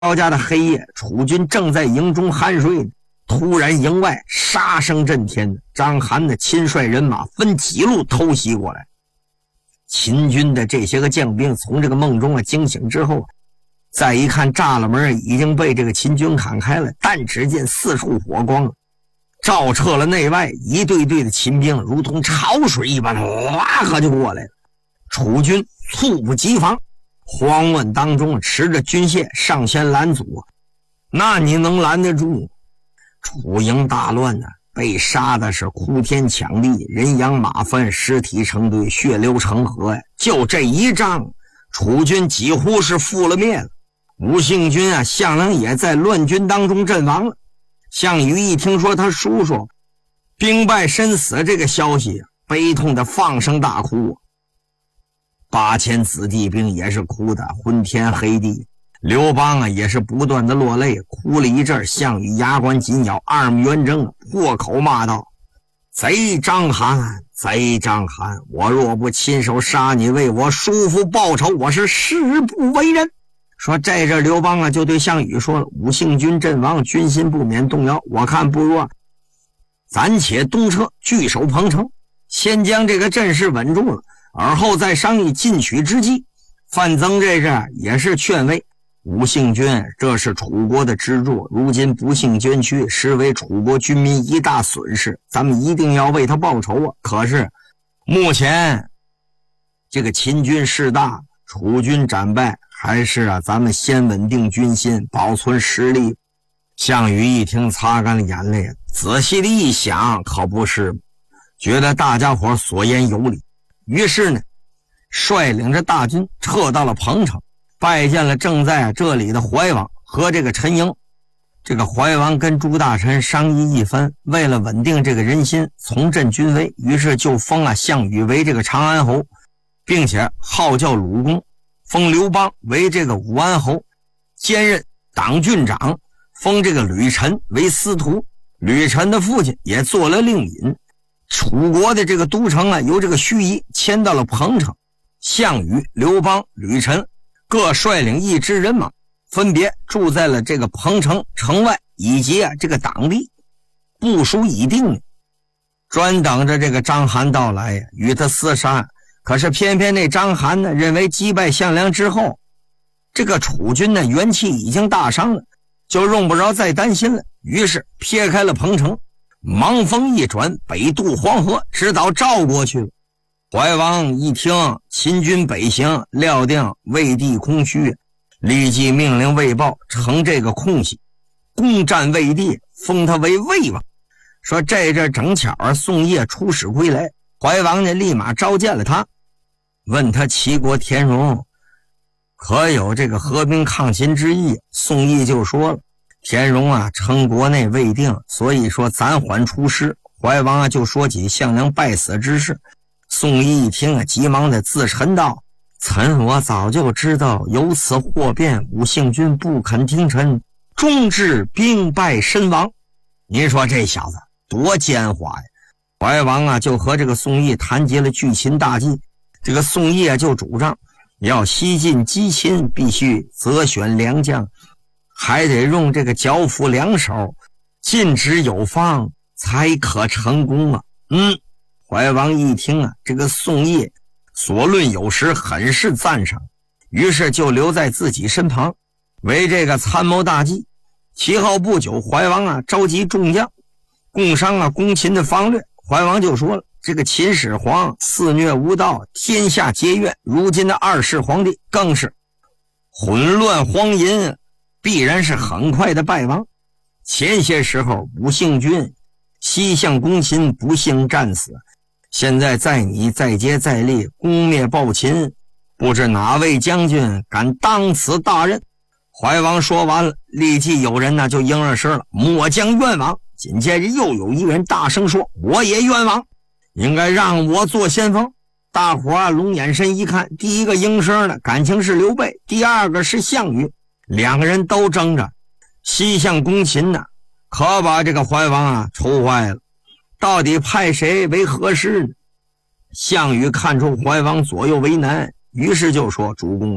到家的黑夜，楚军正在营中酣睡，突然营外杀声震天，章邯的亲率人马分几路偷袭过来。秦军的这些个将兵从这个梦中惊醒之后，再一看栅栏门已经被这个秦军砍开了，但只见四处火光，照彻了内外，一队队的秦兵如同潮水一般哗可就过来了。楚军猝不及防，慌乱当中持着军械上前拦阻，那你能拦得住？楚营大乱呢，被杀的是哭天抢地，人仰马翻，尸体成堆，血流成河呀！就这一仗，楚军几乎是覆了灭了。吴姓军啊，项梁也在乱军当中阵亡了。项羽一听说他叔叔兵败身死这个消息，悲痛的放声大哭。8000子弟兵也是哭的昏天黑地，刘邦啊也是不断的落泪，哭了一阵。项羽牙关紧咬，二目圆睁，破口骂道：贼章邯，贼章邯，我若不亲手杀你，为我叔父报仇，我是誓不为人。说这阵刘邦啊就对项羽说了：五姓军阵亡，军心不免动摇，我看不如暂且东撤，据守彭城，先将这个阵势稳住了，而后再商议进取之计。范增这阵也是劝慰五姓军，这是楚国的支柱，如今不幸捐躯，实为楚国军民一大损失，咱们一定要为他报仇啊！可是目前这个秦军势大，楚军战败，还是咱们先稳定军心，保存实力。项羽一听，擦干了眼泪，仔细的一想，可不是，觉得大家伙所言有理，于是呢，率领着大军撤到了彭城，拜见了正在这里的怀王和这个陈婴。这个怀王跟朱大臣商议一番，为了稳定这个人心，重振军威，于是就封项羽为这个长安侯，并且号叫鲁公，封刘邦为这个武安侯，兼任党郡长，封这个吕臣为司徒。吕臣的父亲也做了令尹。楚国的这个都城由这个盱眙迁到了彭城。项羽、刘邦、吕臣各率领一支人马，分别住在了这个彭城城外以及这个党地，部署已定，专等着这个章邯到来与他厮杀。可是偏偏那章邯呢，认为击败项梁之后，这个楚军呢元气已经大伤了，就用不着再担心了，于是撇开了彭城，盲风一转，北渡黄河，直捣赵国去了。怀王一听秦军北行，料定魏地空虚，立即命令魏豹乘这个空隙攻占魏地，封他为魏王。说这阵正巧宋业出使归来，怀王呢立马召见了他，问他齐国田荣可有这个和平抗秦之意。宋义就说了，田荣称国内未定，所以说暂缓出师。怀王就说起项梁败死之事。宋义一听急忙的自陈道：臣我早就知道有此祸变，五姓军不肯听臣，终至兵败身亡。您说这小子多奸猾呀！怀王就和这个宋义谈及了拒秦大计。这个宋义就主张要西进击秦，必须择选良将，还得用这个剿抚两手，禁止有方，才可成功啊。怀王一听这个宋义所论有时，很是赞赏，于是就留在自己身旁，为这个参谋大计。其后不久，怀王召集众将，共商攻秦的方略。怀王就说了，这个秦始皇肆虐无道，天下皆怨，如今的二世皇帝更是混乱荒淫，必然是很快的败亡。前些时候五姓军西向攻秦，不幸战死，现在在你再接再厉，攻灭暴秦，不知哪位将军敢当此大任。怀王说完了，立即有人就应了声了，末将愿往。紧接着又有一人大声说，我也愿往，应该让我做先锋。大伙龙眼神一看，第一个应声的感情是刘备，第二个是项羽，两个人都争着西向攻秦呢，可把这个怀王愁坏了，到底派谁为合适呢？项羽看出怀王左右为难，于是就说，主公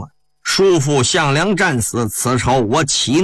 叔父项梁战死，此仇我岂